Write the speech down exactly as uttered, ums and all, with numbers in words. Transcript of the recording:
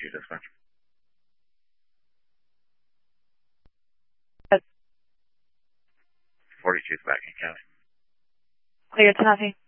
forty-two dispatch. Yes. forty-two is back in county. Clear to nothing.